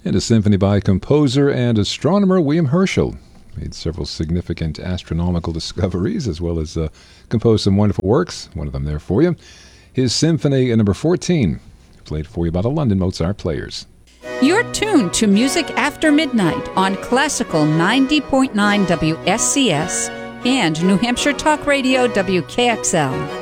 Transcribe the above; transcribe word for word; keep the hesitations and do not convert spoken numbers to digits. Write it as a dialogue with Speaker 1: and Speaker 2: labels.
Speaker 1: And a symphony by composer and astronomer William Herschel. Made several significant astronomical discoveries, as well as uh, composed some wonderful works. One of them there for you. His symphony, uh, number fourteen, played for you by the London Mozart Players.
Speaker 2: You're tuned to Music After Midnight on Classical ninety point nine W S C S and New Hampshire Talk Radio W K X L.